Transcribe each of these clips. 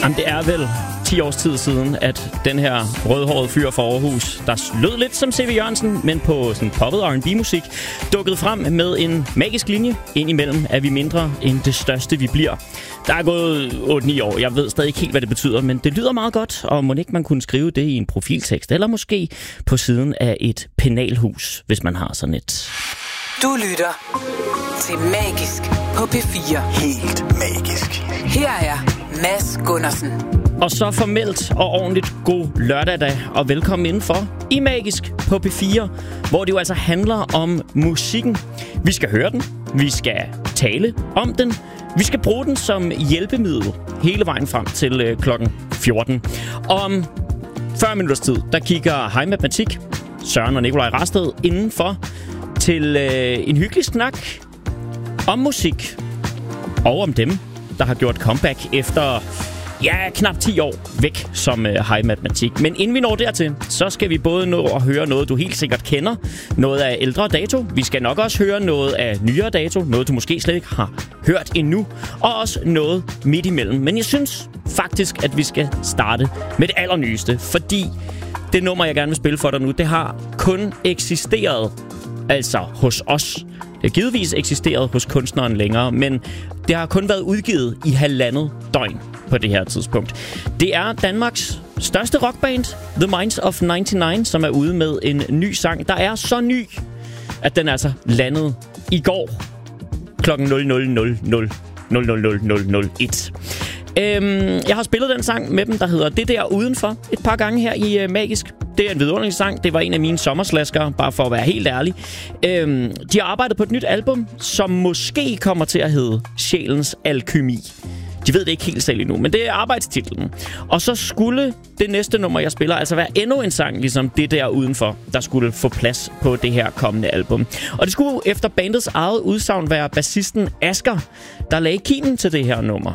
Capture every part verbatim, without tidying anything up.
Jamen, det er vel ti års tid siden, at den her rødhårede fyr fra Aarhus, der lød lidt som C V Jørgensen, men på sådan poppet R and B-musik, dukkede frem med en magisk linje. Indimellem er vi mindre end det største, vi bliver. Der er gået otte ni år. Jeg ved stadig ikke helt, hvad det betyder, men det lyder meget godt, og må ikke man kunne skrive det i en profiltekst, eller måske på siden af et penalhus, hvis man har sådan et. Du lytter til Magisk på P fire. Helt magisk. Her er Mads Gundersen. Og så formelt og ordentligt god lørdag dag, og velkommen indenfor i Magisk på P fire, hvor det jo altså handler om musikken. Vi skal høre den, vi skal tale om den, vi skal bruge den som hjælpemiddel hele vejen frem til øh, klokken fjorten. Om fyrre minutters tid, der kigger Hej Matematik, Søren og Nikolaj Rasted indenfor til øh, en hyggelig snak om musik og om dem, der har gjort comeback efter ja, knap ti år væk som øh, Hej Matematik. Men inden vi når dertil, så skal vi både nå at høre noget, du helt sikkert kender, noget af ældre dato. Vi skal nok også høre noget af nyere dato, noget du måske slet ikke har hørt endnu, og også noget midt imellem. Men jeg synes faktisk, at vi skal starte med det allernyeste, fordi det nummer, jeg gerne vil spille for dig nu, det har kun eksisteret altså hos os. Det har givetvis eksisteret hos kunstneren længere, men det har kun været udgivet i halvandet døgn på det her tidspunkt. Det er Danmarks største rockband, The Minds of nioghalvfems, som er ude med en ny sang, der er så ny, at den altså landede i går klokken nul nul nul nul nul nul nul nul et. Øhm, jeg har spillet den sang med dem, der hedder Det Der Udenfor, et par gange her i uh, Magisk. Det er en vidunderlig sang. Det var en af mine sommerslaskere, bare for at være helt ærlig. Øhm, de har arbejdet på et nyt album, som måske kommer til at hedde Sjælens Alkymi. De ved det ikke helt selv endnu, men det er arbejdstitlen. Og så skulle det næste nummer, jeg spiller, altså være endnu en sang, ligesom Det Der Udenfor, der skulle få plads på det her kommende album. Og det skulle efter bandets eget udsagn være bassisten Asger, der lagde kimen til det her nummer.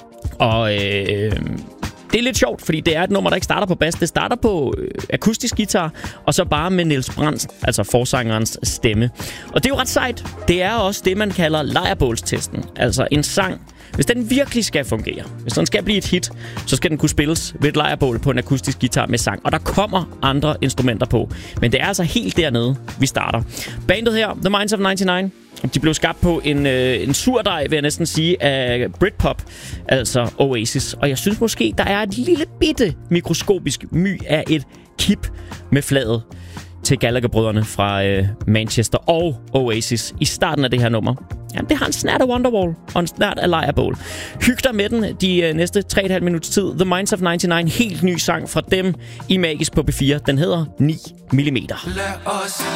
Og øh, det er lidt sjovt, fordi det er et nummer, der ikke starter på bas. Det starter på øh, akustisk guitar, og så bare med Niels Brandt, altså forsangerens stemme. Og det er jo ret sejt. Det er også det, man kalder lejrbålstesten. Altså en sang, hvis den virkelig skal fungere, hvis den skal blive et hit, så skal den kunne spilles ved et lejrbål på en akustisk guitar med sang. Og der kommer andre instrumenter på. Men det er altså helt dernede, vi starter. Bandet her, The Minds of nioghalvfems, de blev skabt på en, øh, en surdej, vil jeg næsten sige, af Britpop, altså Oasis. Og jeg synes måske, der er et lille bitte mikroskopisk my af et kip med flaget til Gallagher-brødrene fra øh, Manchester og Oasis i starten af det her nummer. Jamen, det har en snert af Wonderwall og en snert af Lejrbål. Hyg dig med den de øh, næste tre komma fem minutters tid. The Minds of nioghalvfems, helt ny sang fra dem i Magisk på P fire. Den hedder ni millimeter. Lad os